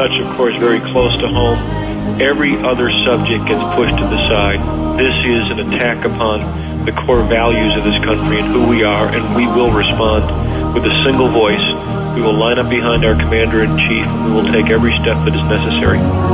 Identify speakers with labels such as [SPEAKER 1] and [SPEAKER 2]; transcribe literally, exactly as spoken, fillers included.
[SPEAKER 1] touch, of course, very close to home. Every other subject gets pushed to the side. This is an attack upon the core values of this country and who we are, and we will respond with a single voice. We will line up behind our commander-in-chief, and we will take every step that is necessary.